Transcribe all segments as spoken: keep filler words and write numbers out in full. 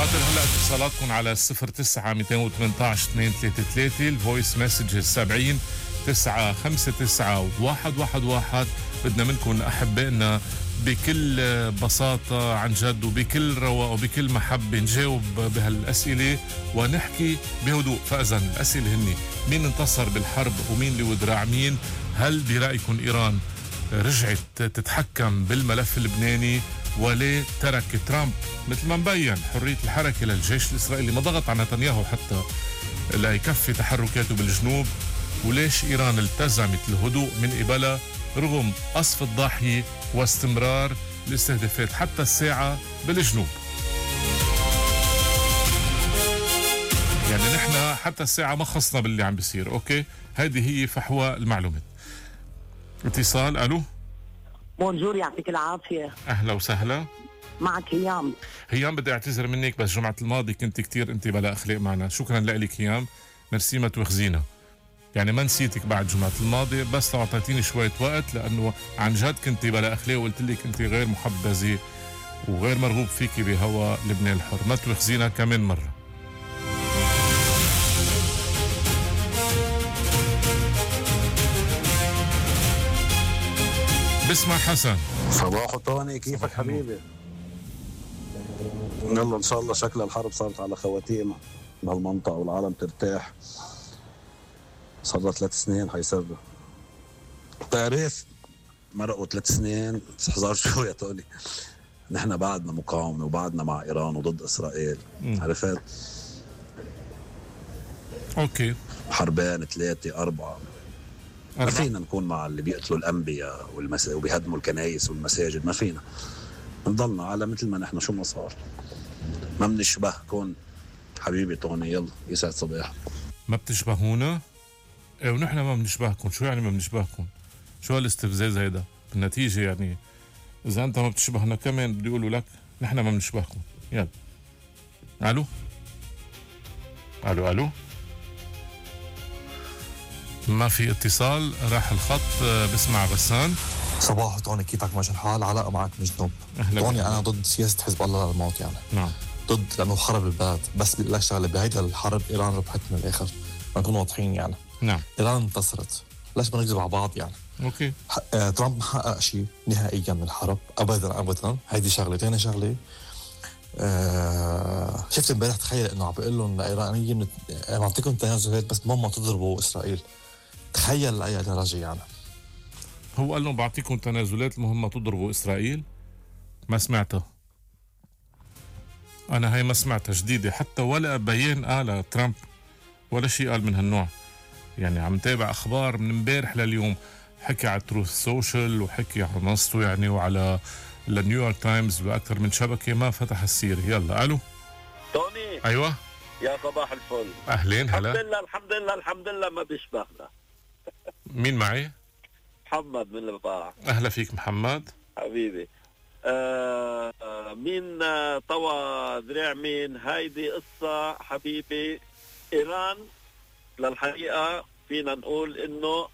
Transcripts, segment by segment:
حاضر. هلا اتصالاتكم على صفر تسعة مئتين وثمانية عشر اثنين ثلاثة ثلاثة، الفويس مسجز سبعين تسعة خمسة تسعة واحد واحد واحد. بدنا منكم أحبائنا بكل بساطة عن جد وبكل رواق وبكل محبة نجاوب بهالأسئلة ونحكي بهدوء. فإذا الأسئلة هني: مين انتصر بالحرب ومين اللي ودراع مين؟ هل برأيكم إيران رجعت تتحكم بالملف اللبناني؟ وليه ترك ترامب مثل ما مبين حرية الحركة للجيش الإسرائيلي؟ ما ضغط على نتنياهو حتى لا يكفي تحركاته بالجنوب. وليش إيران التزمت الهدوء من قبلها رغم قصف الضاحية واستمرار الاستهدافات حتى الساعة بالجنوب؟ يعني نحن حتى الساعة ما خصنا باللي عم بيصير. أوكي، هذه هي فحوى المعلومات. اتصال. ألو. بونجور، يعطيك العافية. أهلا وسهلا. معك هيام. هيام، بدي اعتذر منك بس جمعة الماضي كنت كتير انت بلا أخلاق معنا. شكرا لك هيام، ميرسي ما توخزينا. يعني ما نسيتك بعد جمعة الماضي، بس لو اعطيتيني شوية وقت لأنه عن جد كنت بلا أخلاق وقلت لك انت غير محبذة وغير مرغوب فيك بهوا لبنان الحر. ما توخزينا كمان مرة. بسمع حسن. صباح طوني، كيفك حبيبي؟ يلا ان شاء الله شكل الحرب صارت على خواتيم بهالمنطقة والعالم ترتاح. صار لها ثلاث سنين حيصير تعرف مرقوا ثلاث سنين استحضار شو يا تقولي. نحن بعدنا مقاومة وبعدنا مع إيران وضد إسرائيل. م. عرفت؟ اوكي، حربان ثلاثة أربعة. ما فينا نكون مع اللي بيقتلوا الأنبياء والمس... وبيهدموا الكنائس والمساجد. ما فينا نضلنا على مثل ما نحن شو ما صار. ما بنشبهكم حبيبي طوني. يلا يسعد صباح. ما بتشبهونا؟ ايه، ونحن ما بنشبهكم. شو يعني ما بنشبهكم؟ شو هالاستفزاز هيدا؟ بالنتيجة يعني إذا أنت ما بتشبهنا كمان بدي يقولوا لك نحن ما بنشبهكم. يلا. ألو ألو ألو ما في اتصال، راح الخط. بسمع غسان. صباح طوني، كيفك؟ ماشي الحال؟ علاء معك من جنوب. طوني أنا ضد سياسة حزب الله للموت يعني. نعم، ضد لأنه خرب البلد. بس بقول لك شغلة، بهيدا الحرب إيران ربحت من الآخر، نكون واضحين يعني. نعم، إيران انتصرت. ليش ما نكذب على بعض يعني؟ اوكي. آه، ترامب ما حقق شيء نهائيا من الحرب ابدا ابدا. هيدي شغله. ثاني شغله، آه شفت امبارح، تخيل انه عم بيقول لهم الايرانيين بعطيكم تنازلات بس ما تضربوا اسرائيل. تخيل لاي درجه يعني. هو قال لهم بعطيكم تنازلات المهم ما تضربوا اسرائيل. ما سمعتها انا، هاي ما سمعتها جديده حتى، ولا بيان قال ترامب ولا شيء قال من هالنوع. يعني عم تابع اخبار من امبارح لليوم، حكي على تروث سوشيال وحكي على منصته يعني وعلى النيويورك تايمز باكثر من شبكه، ما فتح السيره. يلا. الو توني. ايوه يا صباح الفل. اهلين. هلا. الحمد لله الحمد لله الحمد لله ما بيشبهنا. مين معي؟ محمد من البقاع. اهلا فيك محمد حبيبي. آه آه مين آه طوى ذراع مين؟ هيدي قصه حبيبي. ايران للحقيقه فينا نقول انه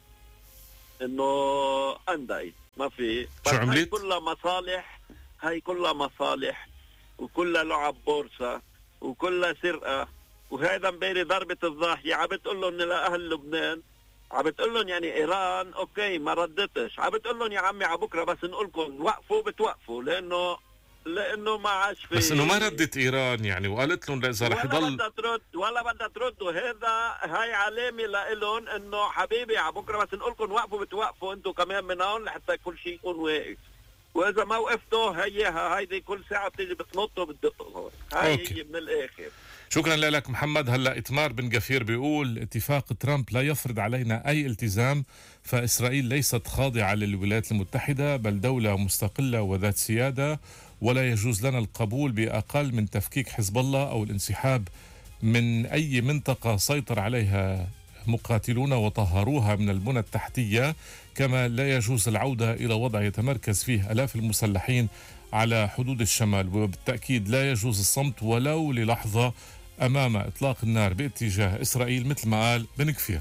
انه انداي ما في. شو عملت؟ هاي كلها مصالح، هاي كلها مصالح وكلها لعب بورصه وكلها سرقه. وهذا مباري ضربه الضاحيه عم بتقول لهم لاهل لبنان، عم بتقول لهم يعني ايران اوكي ما ردتش، عم بتقول لهم يا عمي على بكره بس نقول لكم وقفوا بتوقفوا، لانه لانه ما عادش في. بس انه ما ردت ايران يعني، وقالت لهم اذا رح يضل ولا بدها ترد ولا بدها ترد. وهذا هاي علامه لهم انه حبيبي على بكره بس نقول لكم وقفوا بتوقفوا انتم كمان من هون لحتى كل شيء يكون واقف. واذا ما وقفتوا هي هيدي كل ساعه بتيجي بتنطوا بتدقوا. هاي هي من الاخر. شكرا لك محمد. هلا إتمار بن غفير بيقول اتفاق ترامب لا يفرض علينا أي التزام، فإسرائيل ليست خاضعة للولايات المتحدة بل دولة مستقلة وذات سيادة، ولا يجوز لنا القبول بأقل من تفكيك حزب الله أو الانسحاب من أي منطقة سيطر عليها مقاتلون وطهروها من البنى التحتية، كما لا يجوز العودة إلى وضع يتمركز فيه آلاف المسلحين على حدود الشمال، وبالتأكيد لا يجوز الصمت ولو للحظة أمام إطلاق النار باتجاه إسرائيل مثل ما قال بن غفير.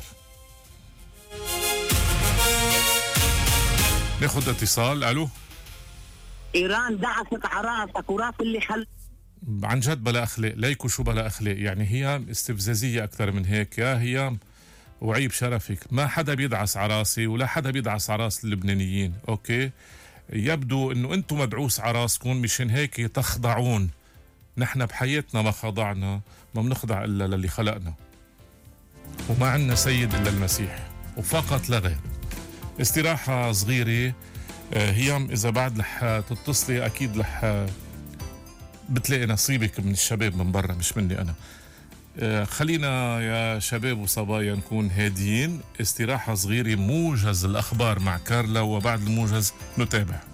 ناخذ اتصال. ألو. إيران دعست على راسك وراس اللي خل عن جد بلا أخلاق. ليكو شو بلا أخلاق؟ يعني هي استفزازية أكثر من هيك. يا هي وعيب شرفك، ما حدا بيدعس على راسي ولا حدا بيدعس على راس اللبنانيين. أوكي، يبدو أنه أنتم مدعوس على راسكم، مشان هيك تخضعون. نحن بحياتنا ما خضعنا، ما بنخضع إلا للي خلقنا، وما عنا سيد إلا المسيح وفقط لا غير. استراحة صغيرة. هيام إذا بعد رح تتصلي أكيد رح بتلاقي نصيبك من الشباب من برا، مش مني أنا. خلينا يا شباب وصبايا نكون هاديين. استراحة صغيرة، موجز الأخبار مع كارلا، وبعد الموجز نتابع.